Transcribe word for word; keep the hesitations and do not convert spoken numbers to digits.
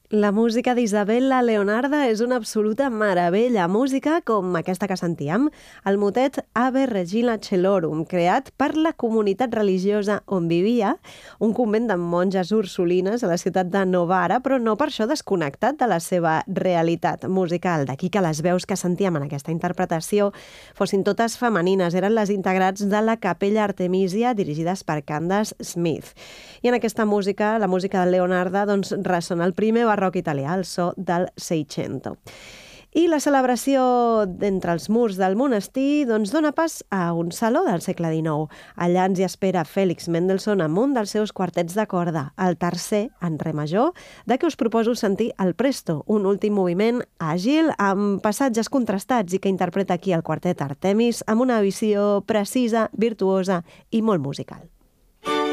La música d'Isabella Leonarda és una absoluta meravella. Música com aquesta que sentíem, el motet Ave Regina Celorum, creat per la comunitat religiosa on vivia, un convent de monges ursulines a la ciutat de Novara, però no per això desconnectat de la seva realitat musical. D'aquí que les veus que sentíem en aquesta interpretació fossin totes femenines, eren les integrats de la Capella Artemisia dirigides per Candace Smith. I en aquesta música, la música de Leonarda, doncs ressona el primer barroc italià, el so del Seicento. I la celebració d'entre els murs del monestir doncs, dona pas a un saló del segle dinou. Allà ens hi espera Félix Mendelssohn amb un dels seus quartets de corda, el tercer, en re major, de què us proposo sentir el Presto, un últim moviment àgil amb passatges contrastats i que interpreta aquí el quartet Artemis amb una visió precisa, virtuosa i molt musical.